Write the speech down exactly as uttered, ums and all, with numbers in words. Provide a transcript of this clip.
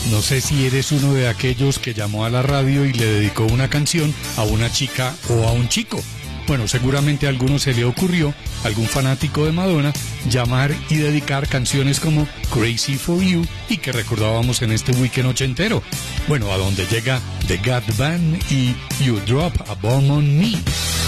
No sé si eres uno de aquellos que llamó a la radio y le dedicó una canción a una chica o a un chico. Bueno, seguramente a alguno se le ocurrió, algún fanático de Madonna, llamar y dedicar canciones como Crazy for You y que recordábamos en este weekend ochentero. Bueno, a donde llega The God Band y You Drop a Bomb on Me.